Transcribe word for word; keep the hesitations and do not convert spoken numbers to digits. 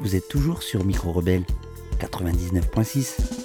Vous êtes toujours sur Micro Rebelle quatre-vingt-dix-neuf point six.